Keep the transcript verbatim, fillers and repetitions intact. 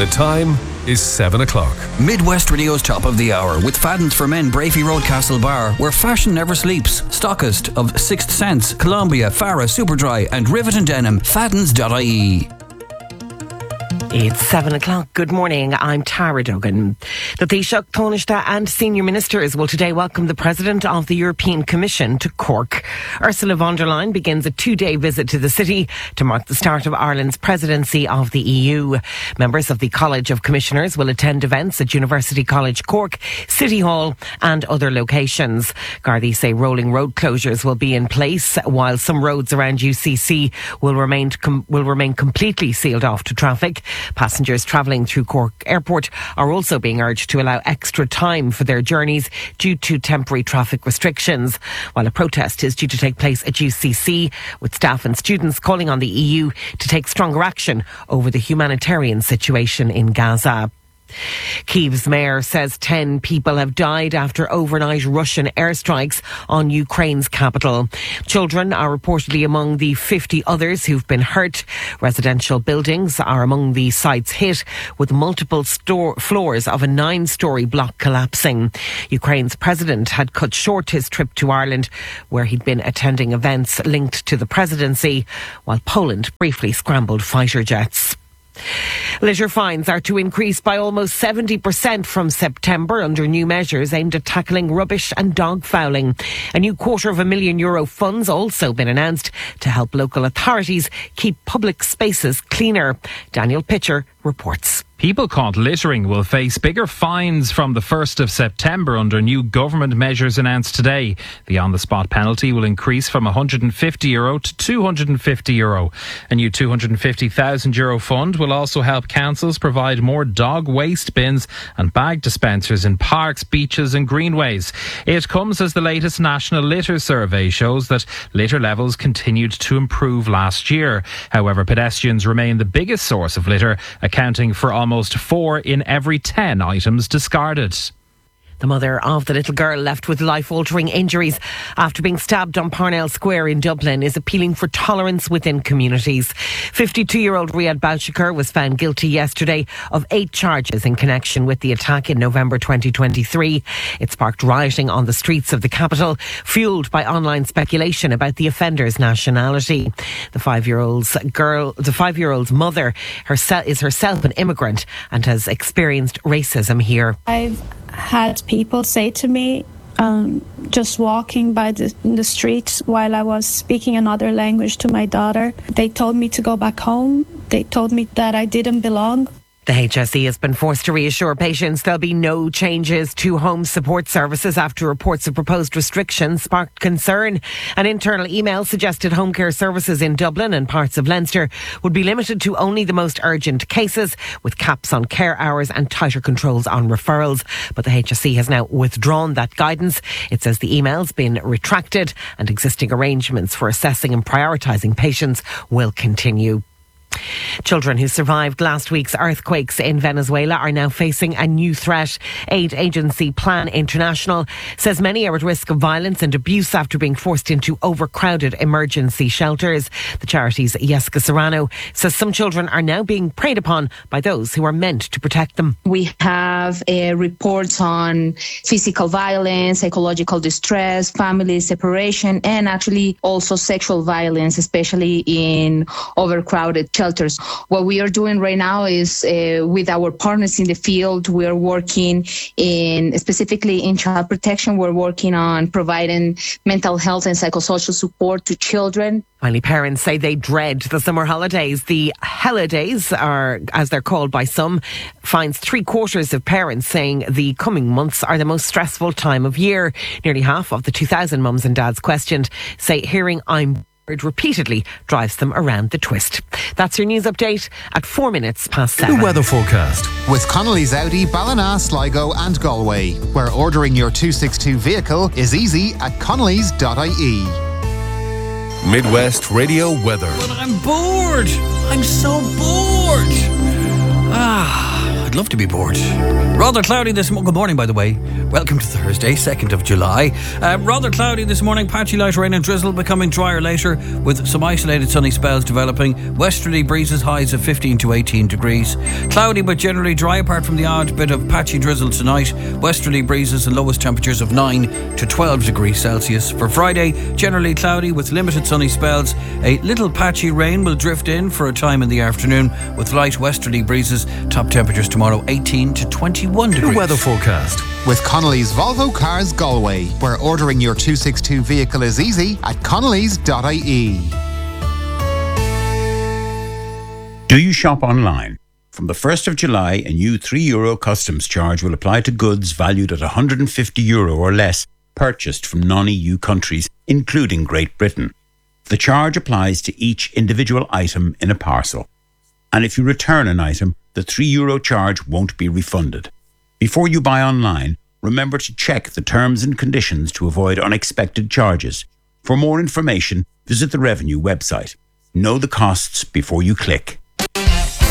The time is seven o'clock. Midwest Radio's Top of the Hour with Faddens for Men, Brafey Road, Castlebar, where fashion never sleeps. Stockist of Sixth Sense, Columbia, Farah, Superdry and Rivet and Denim. Faddens dot I E. It's seven o'clock. Good morning. I'm Tara Duggan. The Taoiseach, Taoiseach and senior ministers will today welcome the President of the European Commission to Cork. Ursula von der Leyen begins a two-day visit to the city to mark the start of Ireland's presidency of the E U. Members of the College of Commissioners will attend events at University College Cork, City Hall and other locations. Gardaí say rolling road closures will be in place, while some roads around U C C will remain, com- will remain completely sealed off to traffic. Passengers travelling through Cork Airport are also being urged to allow extra time for their journeys due to temporary traffic restrictions, while a protest is due to take place at U C C, with staff and students calling on the E U to take stronger action over the humanitarian situation in Gaza. Kyiv's mayor says ten people have died after overnight Russian airstrikes on Ukraine's capital. Children are reportedly among the fifty others who've been hurt. Residential buildings are among the sites hit, with multiple store floors of a nine-storey block collapsing. Ukraine's president had cut short his trip to Ireland, where he'd been attending events linked to the presidency, while Poland briefly scrambled fighter jets. Litter fines are to increase by almost seventy percent from September under new measures aimed at tackling rubbish and dog fouling. A new quarter of a million euro fund's also been announced to help local authorities keep public spaces cleaner. Daniel Pitcher reports. People caught littering will face bigger fines from the first of September under new government measures announced today. The on-the-spot penalty will increase from one hundred fifty euro to two hundred fifty euro. A new two hundred fifty thousand euro fund will also help councils provide more dog waste bins and bag dispensers in parks, beaches and greenways. It comes as the latest National Litter Survey shows that litter levels continued to improve last year. However, pedestrians remain the biggest source of litter, accounting for almost Almost four in every ten items discarded. The mother of the little girl left with life-altering injuries after being stabbed on Parnell Square in Dublin is appealing for tolerance within communities. fifty-two-year-old Riyad Balshakir was found guilty yesterday of eight charges in connection with the attack in November twenty twenty-three. It sparked rioting on the streets of the capital, fuelled by online speculation about the offender's nationality. The five-year-old's girl, the five-year-old's mother herself, is herself an immigrant and has experienced racism here. I've had people say to me, um, just walking by the, the streets while I was speaking another language to my daughter, they told me to go back home. They told me that I didn't belong. The H S E has been forced to reassure patients there'll be no changes to home support services after reports of proposed restrictions sparked concern. An internal email suggested home care services in Dublin and parts of Leinster would be limited to only the most urgent cases, with caps on care hours and tighter controls on referrals. But the H S E has now withdrawn that guidance. It says the email's been retracted and existing arrangements for assessing and prioritising patients will continue. Children who survived last week's earthquakes in Venezuela are now facing a new threat. Aid agency Plan International says many are at risk of violence and abuse after being forced into overcrowded emergency shelters. The charity's Jessica Serrano says some children are now being preyed upon by those who are meant to protect them. We have uh, reports on physical violence, psychological distress, family separation, and actually also sexual violence, especially in overcrowded shelters. Shelters. What we are doing right now is uh, with our partners in the field, we are working in specifically in child protection. We're working on providing mental health and psychosocial support to children. Finally, parents say they dread the summer holidays. The holidays are, as they're called by some, finds three quarters of parents saying the coming months are the most stressful time of year. Nearly half of the two thousand mums and dads questioned say hearing "I'm repeatedly drives them around the twist. That's your news update at four minutes past seven. The weather forecast with Connolly's Audi, Ballina, Sligo and Galway, where ordering your two sixty-two vehicle is easy at connellys dot I E. Midwest Radio weather. But I'm bored. I'm so bored. Ah, I'd love to be bored. Rather cloudy this morning. Good morning, by the way. Welcome to Thursday, second of July. Uh, rather cloudy this morning, patchy light rain and drizzle, becoming drier later with some isolated sunny spells developing. Westerly breezes, highs of fifteen to eighteen degrees. Cloudy but generally dry apart from the odd bit of patchy drizzle tonight. Westerly breezes and lowest temperatures of nine to twelve degrees Celsius. For Friday, generally cloudy with limited sunny spells. A little patchy rain will drift in for a time in the afternoon with light westerly breezes. Top temperatures tomorrow eighteen to twenty-one degrees. The weather forecast. With Connolly's Volvo Cars Galway, where ordering your two sixty-two vehicle is easy at connellys dot I E. Do you shop online? From the first of July, a new three euro customs charge will apply to goods valued at one hundred fifty euro or less purchased from non-E U countries, including Great Britain. The charge applies to each individual item in a parcel. And if you return an item, the three euro charge won't be refunded. Before you buy online, remember to check the terms and conditions to avoid unexpected charges. For more information, visit the Revenue website. Know the costs before you click.